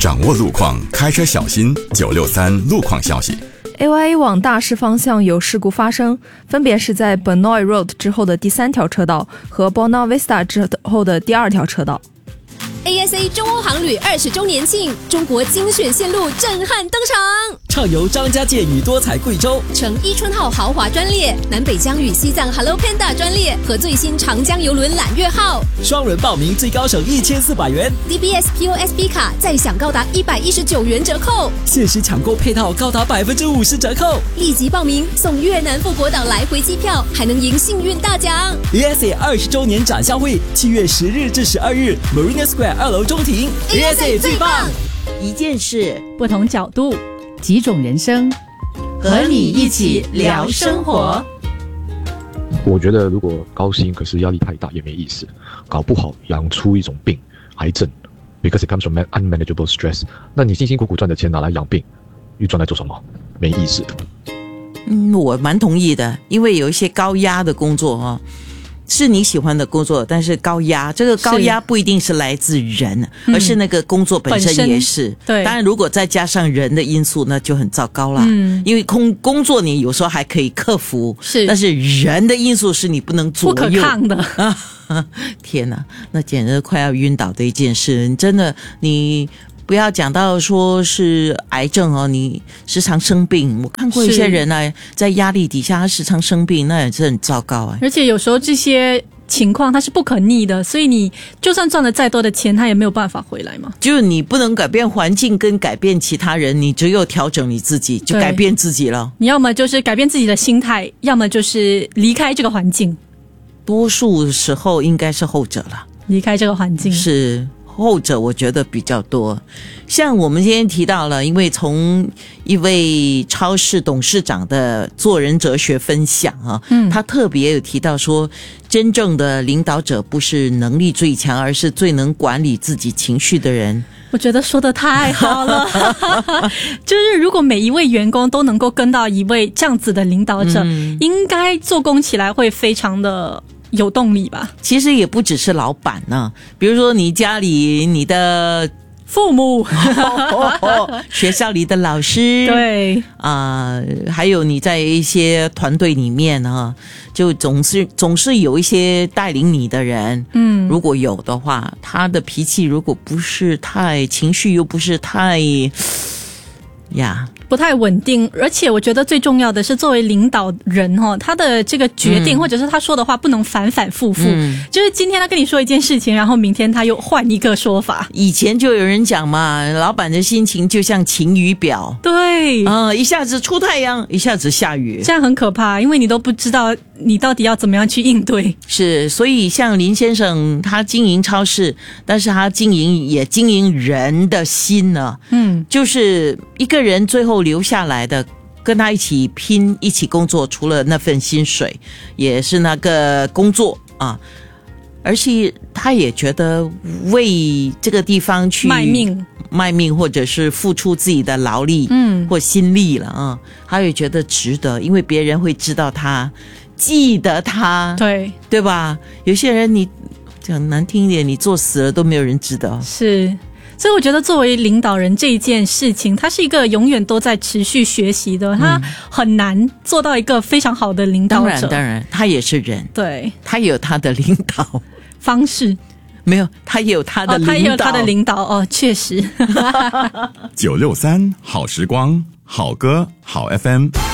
掌握路况，开车小心。963路况消息。 AYA 往大势方向有事故发生，分别是在 Benoit Road 之后的第3条车道和 Bona Vista 之后的第2条车道。 ASA 中欧航旅20周年庆，中国精选线路震撼登场， 畅游张家界与多彩贵州， 乘伊春号豪华专列、南北疆与西藏 Hello Panda 专列和最新长江邮轮揽月号， 双人报名最高省1400元 DBS POSB 卡再享高达119元折扣， 限时抢购配套高达50%折扣， 立即报名送越南富国岛来回机票，还能赢幸运大奖。 ASA 20周年展销会7月10日至12日 Marina Square 2楼中庭。 ASA 最棒， 一件事， 不同角度， 几种人生， 和你一起聊生活。 我觉得如果高薪可是压力太大也没意思，搞不好养出一种病，癌症 because it comes from unmanageable stress。 那你辛辛苦苦赚的钱拿来养病，又赚来做什么？没意思的。 我蛮同意的，因为有一些高压的工作是你喜欢的工作，但是高压，这个高压不一定是来自人，而是那个工作本身也是。 对， 当然如果再加上人的因素，那就很糟糕啦。因为工作你有时候还可以克服，但是人的因素是你不能左右， 不可抗的。 天哪，那简直快要晕倒的一件事。真的，你不要讲到说是癌症你时常生病。我看过一些人在压力底下他时常生病，那也是很糟糕。 而且有时候这些情况它是不可逆的，所以你就算赚了再多的钱，它也没有办法回来嘛。 就是你不能改变环境跟改变其他人，你只有调整你自己，就改变自己了。 你要么就是改变自己的心态，要么就是离开这个环境。 多数时候应该是后者了， 离开这个环境是后者，我觉得比较多。像我们今天提到了，因为从一位超市董事长的做人哲学分享他特别有提到说，真正的领导者不是能力最强，而是最能管理自己情绪的人。 我觉得说得太好了就是如果每一位员工都能够跟到一位这样子的领导者，应该做工起来会非常的有动力吧。 其实也不只是老板比如说你家里你的父母学校里的老师， 对还有你在一些团队里面就总是有一些带领你的人，如果有的话，他的脾气如果不是太情绪又不是太不太稳定，而且我觉得最重要的是作为领导人他的这个决定或者是他说的话不能反反复复，就是今天他跟你说一件事情，然后明天他又换一个说法。以前就有人讲嘛，老板的心情就像晴雨表， 对一下子出太阳一下子下雨， 这样很可怕，因为你都不知道你到底要怎么样去应对。 是，所以像林先生他经营超市，但是他也经营人的心就是一个人最后留下来的跟他一起拼一起工作，除了那份薪水也是那个工作而且他也觉得为这个地方去卖命或者是付出自己的劳力或心力了他也觉得值得，因为别人会知道他，记得他，对吧？有些人你讲难听一点，你做死了都没有人知道。 是，所以我觉得作为领导人这一件事情，它是一个永远都在持续学习的，他很难做到一个非常好的领导者。 当然他也是人， 对， 他也有他的领导方式， 没有，他也有他的领导， 他也有他的领导确实 963好时光，好歌好 FM。